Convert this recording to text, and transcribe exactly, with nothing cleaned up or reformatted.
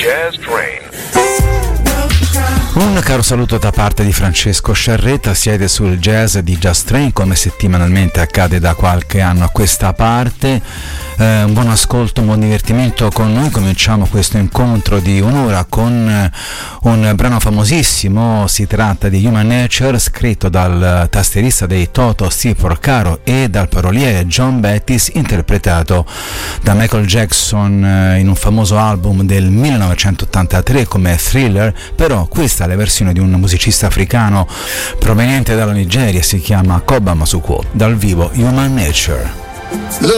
Jazz Train. Un caro saluto da parte di Francesco Sciarretta, siete sul Jazz di Jazz Train come settimanalmente accade da qualche anno a questa parte. Eh, un buon ascolto, un buon divertimento con noi. Cominciamo questo incontro di un'ora con eh, un brano famosissimo, si tratta di Human Nature, scritto dal tastierista dei Toto Steve Porcaro e dal paroliere John Bettis, interpretato da Michael Jackson eh, in un famoso album del millenovecentottantatré come Thriller, però questa è la versione di un musicista africano proveniente dalla Nigeria, si chiama Koba Masuko, dal vivo Human Nature.